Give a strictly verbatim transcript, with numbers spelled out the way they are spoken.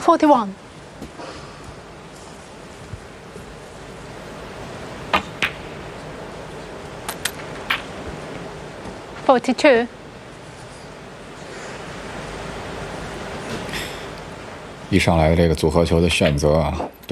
forty-one. forty-two. 一上来这个组合球的选择啊。